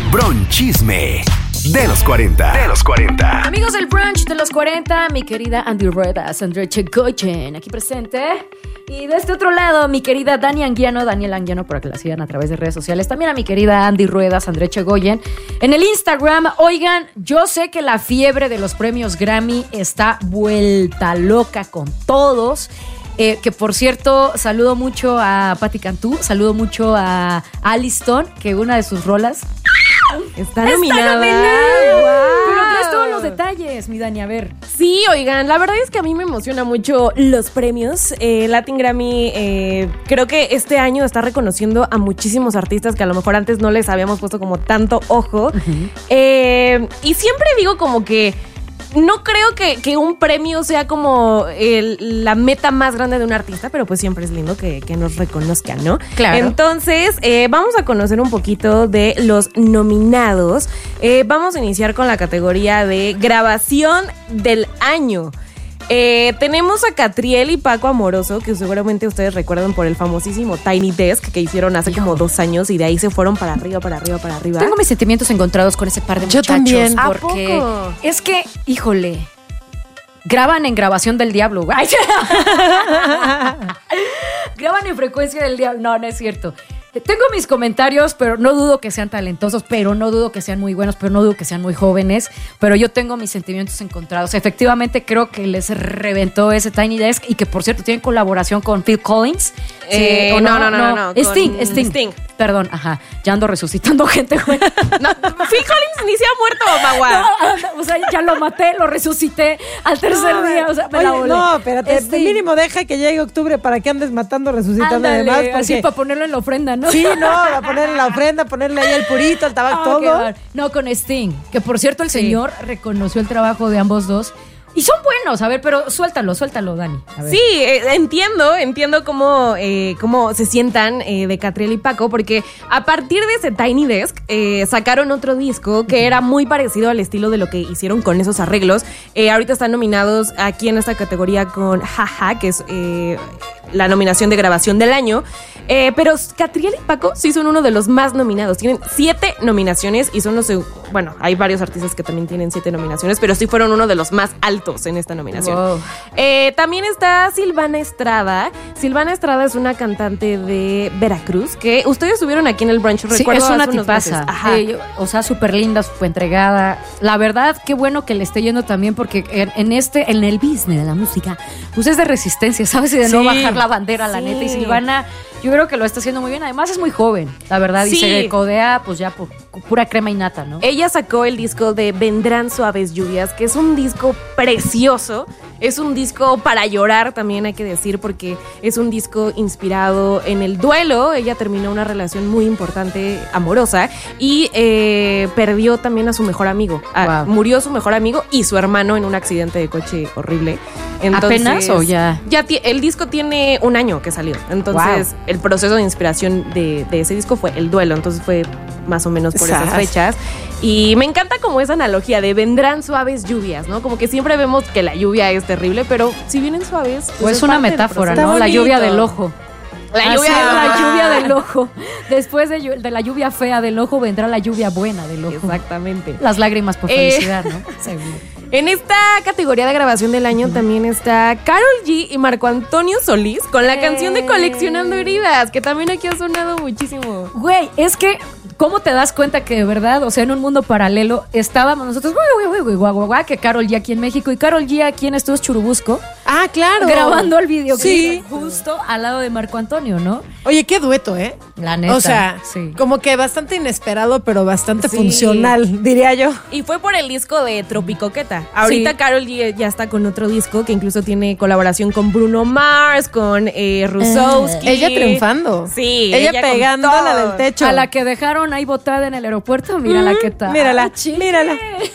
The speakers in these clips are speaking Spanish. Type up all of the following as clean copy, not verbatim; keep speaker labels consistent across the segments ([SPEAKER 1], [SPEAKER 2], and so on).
[SPEAKER 1] Bronchisme de los 40.
[SPEAKER 2] Amigos del brunch de los 40, mi querida Andy Ruedas, André Chegoyen, aquí presente. Y de este otro lado, mi querida Daniel Anguiano, para que la sigan a través de redes sociales. También a mi querida Andy Ruedas, André Chegoyen. En el Instagram, oigan, yo sé que la fiebre de los premios Grammy está vuelta loca con todos. Que por cierto, saludo mucho a Patti Cantú, saludo mucho a Aliston, que una de sus rolas está nominada. Pero traes todos los detalles, mi Dani, a ver.
[SPEAKER 3] Sí, oigan, la verdad es que a mí me emociona mucho los premios. Latin Grammy creo que este año está reconociendo a muchísimos artistas que a lo mejor antes no les habíamos puesto como tanto ojo. Y siempre digo como que no creo que un premio sea como la meta más grande de un artista, pero pues siempre es lindo que nos reconozcan, ¿no?
[SPEAKER 2] Claro.
[SPEAKER 3] Entonces, vamos a conocer un poquito de los nominados. Vamos a iniciar con la categoría de grabación del año. Tenemos a Catriel y Paco Amoroso, que seguramente ustedes recuerdan por el famosísimo Tiny Desk que hicieron hace como 2 años y de ahí se fueron para arriba.
[SPEAKER 2] Tengo mis sentimientos encontrados con ese par de muchachos.
[SPEAKER 3] Yo también.
[SPEAKER 2] Porque
[SPEAKER 3] ¿A poco?
[SPEAKER 2] es que, híjole, graban en Grabación del Diablo. Ay, graban en Frecuencia del Diablo. No es cierto. Tengo mis comentarios, pero no dudo que sean talentosos, pero no dudo que sean muy buenos, pero no dudo que sean muy jóvenes, pero yo tengo mis sentimientos encontrados. Efectivamente, creo que les reventó ese Tiny Desk y que, por cierto, tienen colaboración con Phil Collins.
[SPEAKER 3] No.
[SPEAKER 2] Sting. Perdón, ajá. Ya ando resucitando gente, güey.
[SPEAKER 3] No, Phil Collins ni se ha muerto, Magua.
[SPEAKER 2] No, o sea, ya lo maté, lo resucité al tercer día. O sea, me la volé.
[SPEAKER 4] No, espérate. Mínimo deja que llegue octubre para que andes matando, resucitando.
[SPEAKER 2] Ándale,
[SPEAKER 4] además. Porque...
[SPEAKER 2] así para ponerlo en la ofrenda, ¿no?
[SPEAKER 4] Sí, no, a ponerle la ofrenda, ponerle ahí el purito, el tabaco, todo.
[SPEAKER 2] No, con Sting. Que por cierto, el señor reconoció el trabajo de ambos dos. Y son buenos, a ver, pero suéltalo, Dani. A ver.
[SPEAKER 3] Sí, entiendo cómo se sientan de Catriel y Paco, porque a partir de ese Tiny Desk sacaron otro disco que era muy parecido al estilo de lo que hicieron con esos arreglos. Ahorita están nominados aquí en esta categoría con Jaja, que es la nominación de grabación del año. Pero Catriel y Paco sí son uno de los más nominados. Tienen 7 nominaciones y son los... Bueno, hay varios artistas que también tienen 7 nominaciones, pero sí fueron uno de los más altos en esta nominación.
[SPEAKER 2] Wow.
[SPEAKER 3] También está Silvana Estrada. Silvana Estrada es una cantante de Veracruz que ustedes estuvieron aquí en el brunch.
[SPEAKER 2] Sí, es una tipaza. O sea, súper linda, súper entregada. La verdad, qué bueno que le esté yendo también, porque en el business de la música, pues es de resistencia, ¿sabes? Y de no bajar la bandera, la neta. Y Silvana, yo creo que lo está haciendo muy bien. Además, es muy joven, la verdad. Y se codea, pues ya por pura crema innata, ¿no?
[SPEAKER 3] Ella sacó el disco de Vendrán Suaves Lluvias, que es un disco precioso. Es un disco para llorar, también hay que decir, porque es un disco inspirado en el duelo. Ella terminó una relación muy importante, amorosa, y perdió también a su mejor amigo.
[SPEAKER 2] Wow.
[SPEAKER 3] Murió su mejor amigo y su hermano en un accidente de coche horrible. Entonces,
[SPEAKER 2] ¿apenas o ya?
[SPEAKER 3] El disco tiene 1 año que salió. Entonces, el proceso de inspiración de ese disco fue el duelo. Entonces fue más o menos por esas fechas. Y me encanta como esa analogía de vendrán suaves lluvias, ¿no? Como que siempre vemos que la lluvia es terrible, pero si vienen suaves...
[SPEAKER 2] Pues
[SPEAKER 3] pues
[SPEAKER 2] es una metáfora, ¿no? La lluvia del ojo.
[SPEAKER 3] La lluvia
[SPEAKER 2] del ojo. Después de la lluvia fea del ojo vendrá la lluvia buena del ojo.
[SPEAKER 3] Exactamente.
[SPEAKER 2] Las lágrimas por felicidad, ¿no? Seguro.
[SPEAKER 3] En esta categoría de grabación del año también está Karol G y Marco Antonio Solís con la canción de Coleccionando Heridas, que también aquí ha sonado muchísimo.
[SPEAKER 2] Güey, es que ¿cómo te das cuenta que de verdad, o sea, en un mundo paralelo estábamos nosotros, que Karol G aquí en México y Karol G aquí en Estudios Churubusco?
[SPEAKER 4] Ah, claro.
[SPEAKER 2] Grabando el videoclip
[SPEAKER 4] Sí.
[SPEAKER 2] justo al lado de Marco Antonio, ¿no?
[SPEAKER 4] Oye, qué dueto, ¿eh?
[SPEAKER 2] La neta.
[SPEAKER 4] O sea,
[SPEAKER 2] sí.
[SPEAKER 4] como que bastante inesperado, pero bastante
[SPEAKER 3] Sí.
[SPEAKER 4] funcional, diría yo.
[SPEAKER 3] Y fue por el disco de Tropicoqueta. Ahorita
[SPEAKER 2] Sí.
[SPEAKER 3] Karol G ya está con otro disco que incluso tiene colaboración con Bruno Mars, con Rusowski.
[SPEAKER 4] Ella triunfando.
[SPEAKER 3] Sí.
[SPEAKER 4] Ella
[SPEAKER 3] con
[SPEAKER 4] pegándola
[SPEAKER 3] todo.
[SPEAKER 4] del techo.
[SPEAKER 2] A la que dejaron ahí botada en el aeropuerto, mírala qué tal.
[SPEAKER 4] Mírala,
[SPEAKER 2] Chile.
[SPEAKER 4] mírala.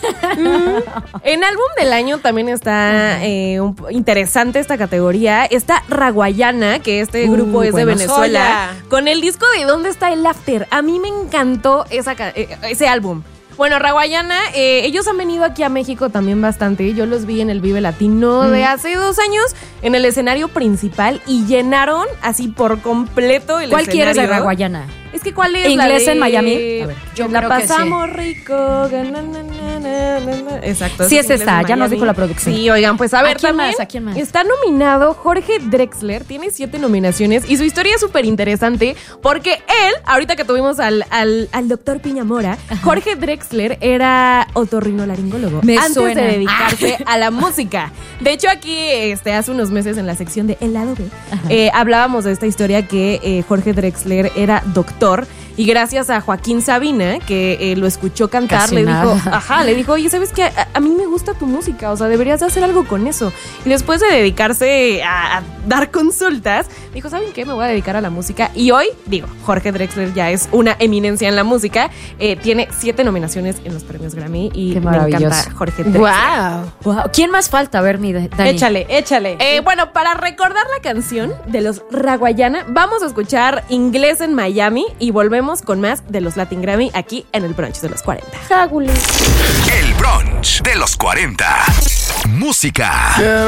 [SPEAKER 3] En álbum del año también está interesante esta categoría. Está Raguayana, que este grupo es de
[SPEAKER 4] buenos.
[SPEAKER 3] Venezuela,
[SPEAKER 4] Joya.
[SPEAKER 3] con el disco de ¿Dónde está el After? A mí me encantó ese álbum. Bueno, Raguayana, ellos han venido aquí a México también bastante. Yo los vi en el Vive Latino de hace 2 años en el escenario principal y llenaron así por completo el
[SPEAKER 2] ¿Cuál
[SPEAKER 3] escenario.
[SPEAKER 2] quieres de Raguayana?
[SPEAKER 3] Es que ¿cuál es?
[SPEAKER 2] Inglés
[SPEAKER 3] la de...
[SPEAKER 2] en Miami. A ver, yo
[SPEAKER 3] la
[SPEAKER 2] creo que
[SPEAKER 3] pasamos rico. Exacto.
[SPEAKER 2] Sí, es
[SPEAKER 3] Inglés
[SPEAKER 2] esa,
[SPEAKER 3] en
[SPEAKER 2] ya nos
[SPEAKER 3] Miami.
[SPEAKER 2] dijo la producción.
[SPEAKER 3] Sí, oigan, pues a ver,
[SPEAKER 2] quién
[SPEAKER 3] también
[SPEAKER 2] más? ¿A quién más?
[SPEAKER 3] está nominado Jorge Drexler, tiene 7 nominaciones y su historia es súper interesante porque él, ahorita que tuvimos al doctor Piñamora, Jorge Drexler era otorrinolaringólogo
[SPEAKER 2] Me
[SPEAKER 3] antes
[SPEAKER 2] suena.
[SPEAKER 3] de dedicarse a la música. De hecho, aquí hace unos meses en la sección de El lado B, hablábamos de esta historia que Jorge Drexler era doctor y gracias a Joaquín Sabina, que lo escuchó cantar,
[SPEAKER 2] Casi
[SPEAKER 3] le
[SPEAKER 2] nada.
[SPEAKER 3] dijo, oye, ¿sabes qué? A mí me gusta tu música, o sea, deberías de hacer algo con eso. Y después de dedicarse a dar consultas, dijo, ¿saben qué? Me voy a dedicar a la música. Y hoy, Jorge Drexler ya es una eminencia en la música. Tiene 7 nominaciones en los premios Grammy y
[SPEAKER 2] Qué
[SPEAKER 3] me
[SPEAKER 2] maravilloso.
[SPEAKER 3] encanta Jorge Drexler.
[SPEAKER 4] ¡Wow!
[SPEAKER 2] Wow. ¿Quién más falta? A ver, mi Dani.
[SPEAKER 4] Échale.
[SPEAKER 3] Bueno, para recordar la canción de los Raguayana, vamos a escuchar Inglés en Miami y volvemos con más de los Latin Grammy aquí en el Brunch de los 40.
[SPEAKER 1] El brunch de los 40. Música.